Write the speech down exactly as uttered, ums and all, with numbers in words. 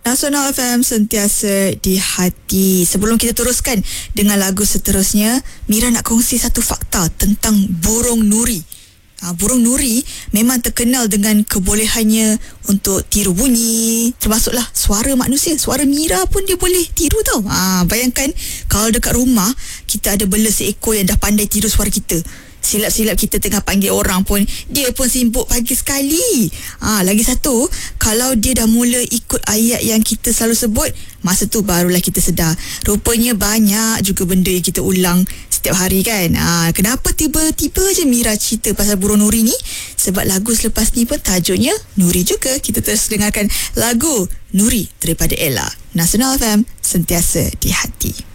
Nasional F M, sentiasa di hati. Sebelum kita teruskan dengan lagu seterusnya, Mira nak kongsi satu fakta tentang burung nuri. Ha, burung nuri memang terkenal dengan kebolehannya untuk tiru bunyi, termasuklah suara manusia. Suara Mira pun dia boleh tiru tau. Ha, bayangkan kalau dekat rumah kita ada bela seekor yang dah pandai tiru suara kita. Silap-silap kita tengah panggil orang pun, dia pun sibuk pagi sekali. Ha, lagi satu, kalau dia dah mula ikut ayat yang kita selalu sebut, masa tu barulah kita sedar, rupanya banyak juga benda yang kita ulang setiap hari kan. Ha, kenapa tiba-tiba je Mira cerita pasal burung nuri ni? Sebab lagu selepas ni pun tajuknya Nuri juga. Kita terus dengarkan lagu Nuri daripada Ella. Nasional F M, sentiasa di hati.